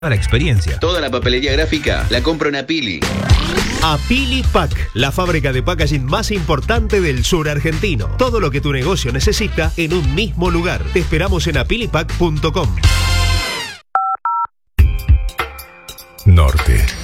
la experiencia. Toda la papelería gráfica la compro en Apili. Apili Pack, la fábrica de packaging más importante del sur argentino. Todo lo que tu negocio necesita en un mismo lugar. Te esperamos en apilipack.com. Norte.